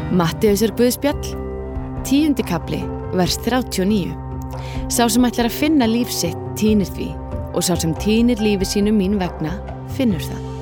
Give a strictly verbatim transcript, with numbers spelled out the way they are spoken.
Matteusar guðspjall, tíundi kafli, vers þrjátíu og níu. Sá sem ætlar að finna líf sitt týnir því og sá sem týnir lífi sínu mín vegna finnur það.